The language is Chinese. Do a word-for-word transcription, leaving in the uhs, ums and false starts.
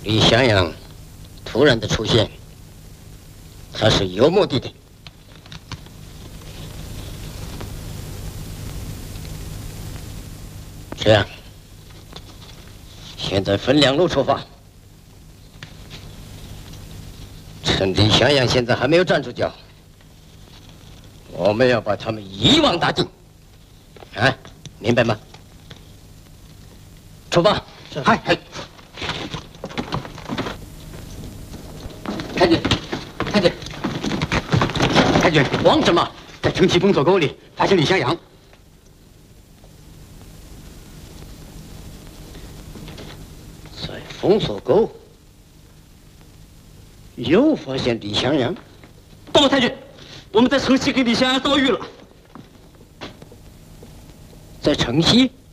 李襄阳突然的出现，他是有目的的。这样，现在分两路出发。趁李襄阳现在还没有站住脚，我们要把他们一网打尽。啊，明白吗？出发！ 嗨嗨。 太君，太君，太君，慌什么？在城西封锁沟里发现李襄阳。 在封锁沟又发现李襄阳。 报太君，我们在城西跟李襄阳遭遇了。 在城西。